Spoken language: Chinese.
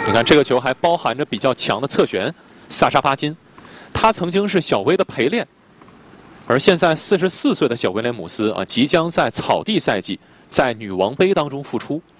你看这个球还包含着比较强的侧旋，萨沙巴金，他曾经是小威的陪练，而现在44岁的小威廉姆斯啊，即将在草地赛季在女王杯当中复出。